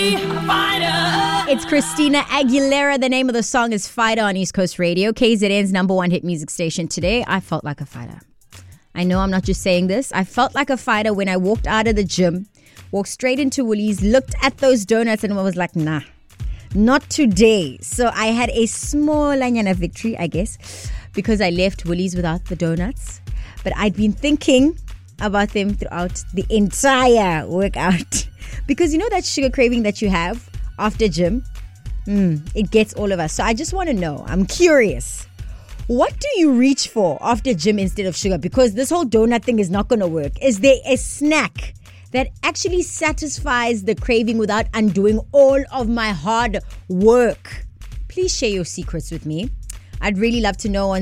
It's Christina Aguilera. The name of the song is Fighter on East Coast Radio, KZN's number one hit music station. Today, I felt like a fighter. I know I'm not just saying this. I felt like a fighter when I walked out of the gym, walked straight into Woolies, looked at those donuts and was like, nah, not today. So I had a small Lanyana victory, I guess, because I left Woolies without the donuts. But I'd been thinking about them throughout the entire workout. Because you know that sugar craving that you have after gym? It gets all of us. So I just want to know, I'm curious, what do you reach for after gym instead of sugar? Because this whole donut thing is not going to work. Is there a snack that actually satisfies the craving without undoing all of my hard work? Please share your secrets with me. I'd really love to know on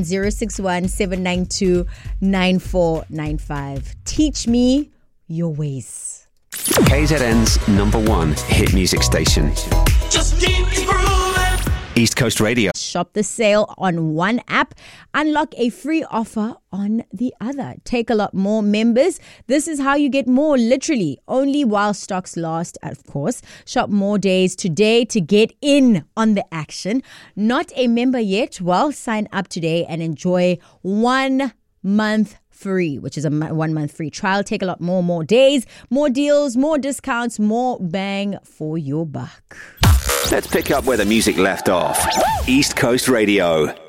061-792-9495. Teach me your ways. KZN's number one hit music station. Just keep it grooving. East Coast Radio. Shop the sale on one app. Unlock a free offer on the other. Take a lot more members. This is how you get more, literally. Only while stocks last, of course. Shop more days today to get in on the action. Not a member yet? Well, sign up today and enjoy 1 month free, which is a 1 month free trial. Take a lot more days, more deals, more discounts, more bang for your buck. Let's pick up where the music left off. East Coast Radio.